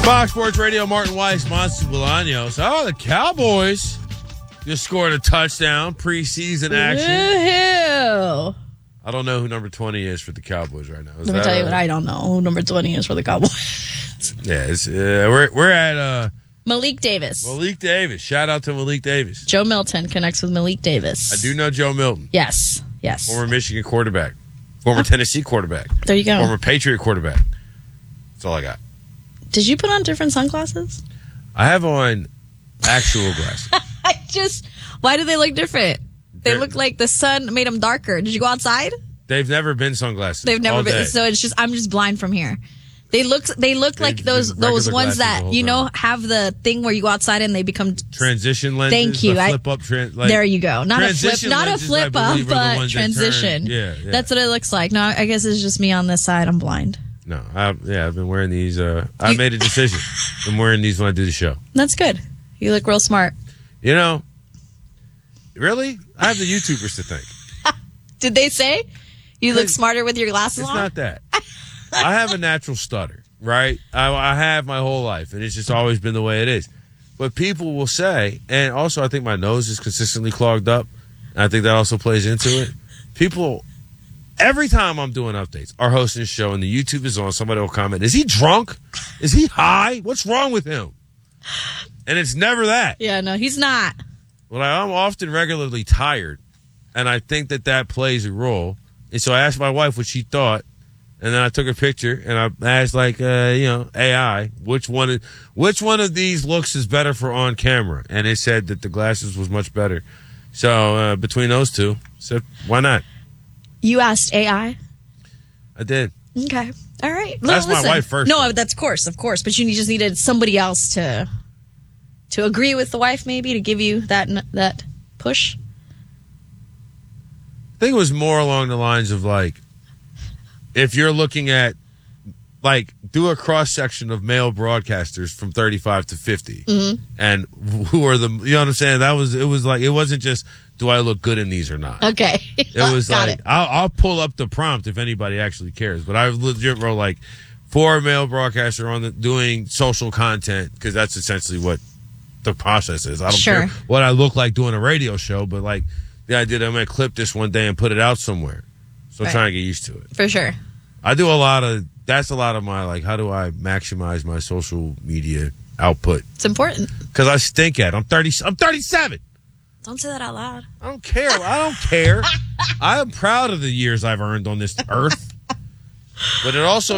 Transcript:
Fox Sports Radio, Martin Weiss, Monster Bolaños. Oh, the Cowboys just scored a touchdown, preseason action. Woohoo! I don't know who number 20 is for the Cowboys right now. Let me tell you what I don't know. Who number 20 is for the Cowboys. Yeah, we're at Malik Davis. Malik Davis. Shout out to Malik Davis. Joe Milton connects with Malik Davis. I do know Joe Milton. Yes. Former Michigan quarterback. Former Tennessee quarterback. There you go. Former Patriot quarterback. That's all I got. Did you put on different sunglasses? I have on actual glasses. Why do they look different? They look like the sun made them darker. Did you go outside? They've never been sunglasses. They've never been. Day. So I'm just blind from here. They look like those ones that, have the thing where you go outside and they become transition lenses. Thank you. Flip up. There you go. Not a flip up, but transition. Yeah. That's what it looks like. No, I guess it's just me on this side. I'm blind. No, I've been wearing these. I made a decision. I'm wearing these when I do the show. That's good. You look real smart. Really? I have the YouTubers to thank. Did they say you look smarter with your glasses on? It's not that. I have a natural stutter, right? I have my whole life, and it's just always been the way it is. But people will say, and also I think my nose is consistently clogged up, and I think that also plays into it. People, every time I'm doing updates, or hosting a show, and the YouTube is on, somebody will comment, is he drunk? Is he high? What's wrong with him? And it's never that. Yeah, no, he's not. Well, I'm often regularly tired, and I think that plays a role. And so I asked my wife what she thought, and then I took a picture, and I asked, AI, which one of these looks is better for on camera? And it said that the glasses was much better. So between those two, I said, why not? You asked AI? I did. Okay. All right. That's my wife first. No, that's of course. But you just needed somebody else to agree with the wife, maybe, to give you that push? I think it was more along the lines of, if you're looking at, do a cross-section of male broadcasters from 35 to 50. Mm-hmm. And who are you know what I'm saying? It wasn't just, do I look good in these or not? Okay. It was I'll pull up the prompt if anybody actually cares. But I legit wrote, for a male broadcaster doing social content, because that's essentially what the process is. I don't care what I look like doing a radio show, but the idea that I'm going to clip this one day and put it out somewhere. So I'm trying to get used to it. For sure. I do that's a lot of my, how do I maximize my social media output? It's important. Because I stink at it. I'm 37. Don't say that out loud. I don't care. I am proud of the years I've earned on this earth. But it also